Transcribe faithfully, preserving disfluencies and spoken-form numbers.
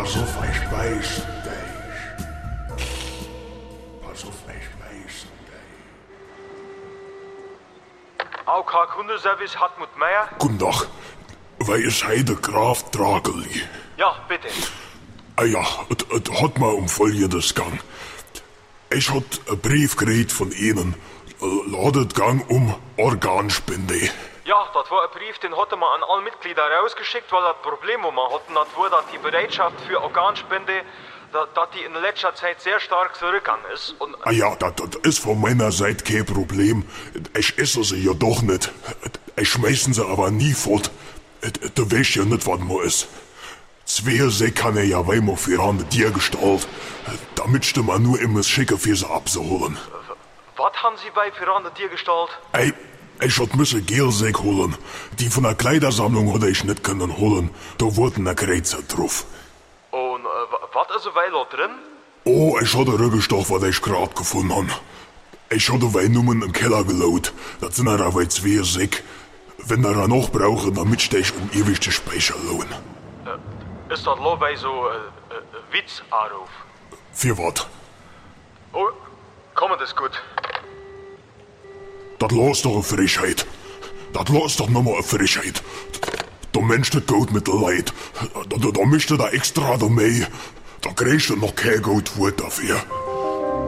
Pass auf, ich beiß dich. Pass auf, ich beiß dich. A O K Kundenservice Hartmut Meier. Guten Tag. Wer ist heute Graf Drageli? Ja, bitte. Ah ja, es hat mal um Folgendes gegangen. Ich hat einen Brief gekriegt von Ihnen. Ladet gang um Organspende. Ja, das war ein Brief, den hat man an alle Mitglieder rausgeschickt, weil das Problem, wo man hatten, das war, dass die Bereitschaft für Organspende, dass, dass die in letzter Zeit sehr stark zurückgegangen ist. Und Ah ja, das, das ist von meiner Seite kein Problem. Ich esse sie ja doch nicht. Ich schmeißen sie aber nie fort. Du weißt ja nicht, was man ist. Zwei See kann er ja weimar für eine Tiergestalt. Damit stimme man nur immer schicken für sie abzuholen. Was haben Sie bei für eine Tiergestalt? Ey, ich hat müsse Gelsäck holen. Die von der Kleidersammlung hätte ich nicht können holen. Da wurden ein Kreuzer drauf. Und äh, was ist weil da drin? Oh, ich hatte Rückgestoch, was ich gerade gefunden habe. Ich hatte Weinnummern im Keller gelaut. Das sind aber zwei Säck. Wenn er noch brauchen, dann mitste ich um ewig die Speicher lohn. Äh, ist das lo bei so äh, äh, Witzanruf? Für was? Oh, komm, das ist gut. Das los doch eine Frechheit. Das los doch nochmal eine Frechheit. Der Mensch, das geht mit der Leid. Da, da, da mischt er da extra dabei. Da kriegst du noch kein Goldwort dafür.